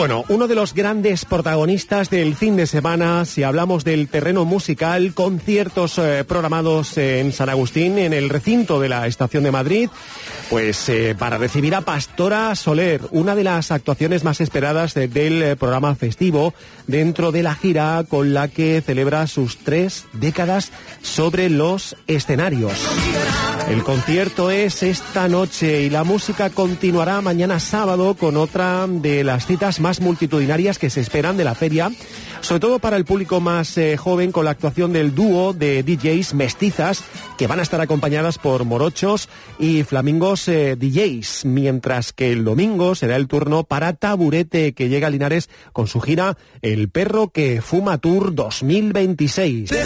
Bueno, uno de los grandes protagonistas del fin de semana, si hablamos del terreno musical, conciertos programados en San Agustín, en el recinto de la Estación de Madrid, pues para recibir a Pastora Soler, una de las actuaciones más esperadas del programa festivo, dentro de la gira con la que celebra sus 3 décadas sobre los escenarios. El concierto es esta noche y la música continuará mañana sábado con otra de las citas más multitudinarias que se esperan de la feria, sobre todo para el público más joven, con la actuación del dúo de DJs mestizas que van a estar acompañadas por morochos y flamingos DJs, mientras que el domingo será el turno para Taburete, que llega a Linares con su gira El Perro que Fuma Tour 2026.